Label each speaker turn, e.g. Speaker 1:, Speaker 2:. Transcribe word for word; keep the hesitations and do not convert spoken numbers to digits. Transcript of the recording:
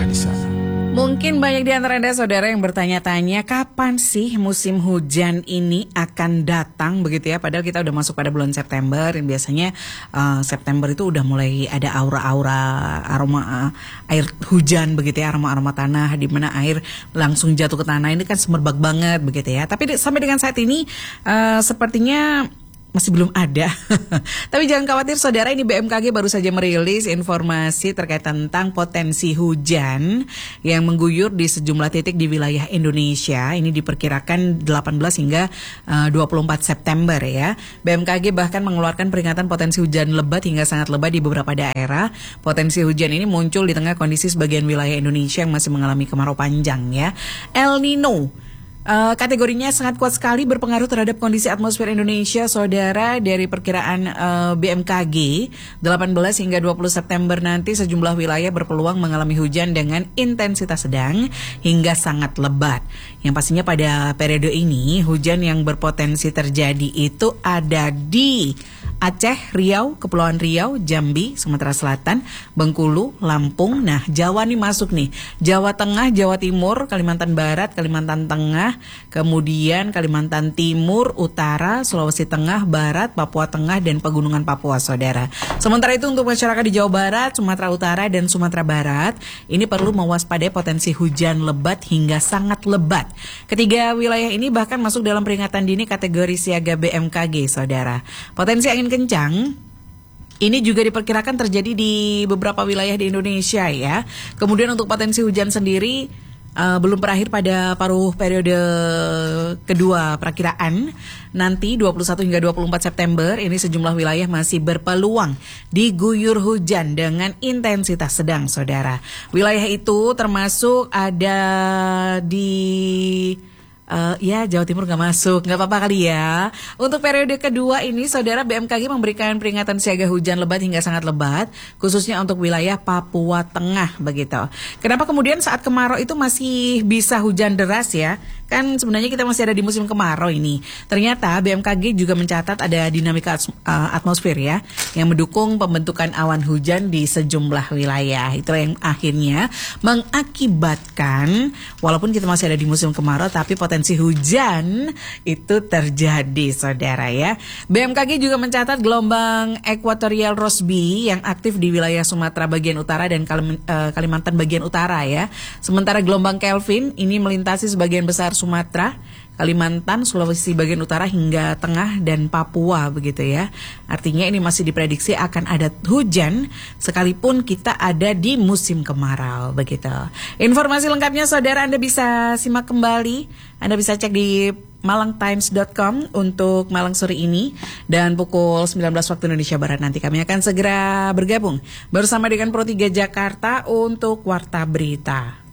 Speaker 1: di sana.
Speaker 2: Mungkin banyak di antara Anda saudara yang bertanya-tanya kapan sih musim hujan ini akan datang begitu ya. Padahal kita udah masuk pada bulan September dan biasanya uh, September itu udah mulai ada aura-aura aroma uh, air hujan begitu ya, aroma-aroma tanah di mana air langsung jatuh ke tanah. Ini kan semerbak banget begitu ya. Tapi di, sampai dengan saat ini uh, sepertinya masih belum ada. Tapi jangan khawatir saudara, ini B M K G baru saja merilis informasi terkait tentang potensi hujan yang mengguyur di sejumlah titik di wilayah Indonesia. Ini diperkirakan delapan belas hingga dua puluh empat September ya. B M K G bahkan mengeluarkan peringatan potensi hujan lebat hingga sangat lebat di beberapa daerah. Potensi hujan ini muncul di tengah kondisi sebagian wilayah Indonesia yang masih mengalami kemarau panjang ya. El Nino Uh, kategorinya sangat kuat sekali berpengaruh terhadap kondisi atmosfer Indonesia, saudara. Dari perkiraan uh, B M K G, delapan belas hingga dua puluh September nanti sejumlah wilayah berpeluang mengalami hujan dengan intensitas sedang hingga sangat lebat. Yang pastinya pada periode ini, hujan yang berpotensi terjadi itu ada di Aceh, Riau, Kepulauan Riau, Jambi, Sumatera Selatan, Bengkulu, Lampung. Nah, Jawa nih masuk nih. Jawa Tengah, Jawa Timur, Kalimantan Barat, Kalimantan Tengah, kemudian Kalimantan Timur, Utara, Sulawesi Tengah, Barat, Papua Tengah, dan Pegunungan Papua, saudara. Sementara itu untuk masyarakat di Jawa Barat, Sumatera Utara, dan Sumatera Barat, ini perlu mewaspadai potensi hujan lebat hingga sangat lebat. Ketiga wilayah ini bahkan masuk dalam peringatan dini kategori siaga B M K G, saudara. Potensi angin kencang ini juga diperkirakan terjadi di beberapa wilayah di Indonesia ya. Kemudian untuk potensi hujan sendiri uh, belum berakhir pada paruh periode kedua perakiraan. Nanti dua puluh satu hingga dua puluh empat September ini sejumlah wilayah masih berpeluang diguyur hujan dengan intensitas sedang, saudara. Wilayah itu termasuk ada di Uh, ya Jawa Timur gak masuk, gak apa-apa kali ya. Untuk periode kedua ini saudara, B M K G memberikan peringatan siaga hujan lebat hingga sangat lebat, khususnya untuk wilayah Papua Tengah begitu. Kenapa kemudian saat kemarau itu masih bisa hujan deras ya? Kan sebenarnya kita masih ada di musim kemarau ini. Ternyata B M K G juga mencatat ada dinamika uh, atmosfer ya, yang mendukung pembentukan awan hujan di sejumlah wilayah. Itulah yang akhirnya mengakibatkan walaupun kita masih ada di musim kemarau, tapi potensi Potensi hujan itu terjadi, saudara ya. B M K G juga mencatat gelombang Equatorial Rossby yang aktif di wilayah Sumatera bagian utara dan Kalimantan bagian utara ya. Sementara gelombang Kelvin ini melintasi sebagian besar Sumatera, Kalimantan, Sulawesi bagian utara hingga tengah dan Papua begitu ya. Artinya ini masih diprediksi akan ada hujan sekalipun kita ada di musim kemarau begitu. Informasi lengkapnya saudara Anda bisa simak kembali. Anda bisa cek di malang times dot com untuk Malang sore ini, dan pukul sembilan belas waktu Indonesia Barat nanti kami akan segera bergabung bersama dengan Pro tiga Jakarta untuk Warta Berita.